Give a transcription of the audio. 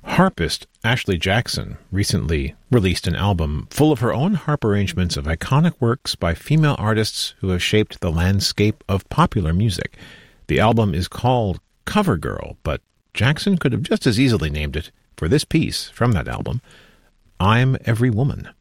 Harpist Ashley Jackson recently released an album full of her own harp arrangements of iconic works by female artists who have shaped the landscape of popular music. The album is called Cover Girl, but Jackson could have just as easily named it, for this piece from that album, I'm Every Woman.